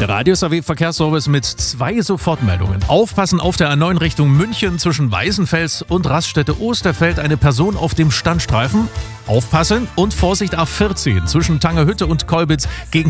Der Radius AW Verkehrsservice mit 2 Sofortmeldungen. Aufpassen auf der A9 Richtung München zwischen Weißenfels und Raststätte Osterfeld, eine Person auf dem Standstreifen. Aufpassen und Vorsicht A14 zwischen Tangerhütte und Kolbitz gegen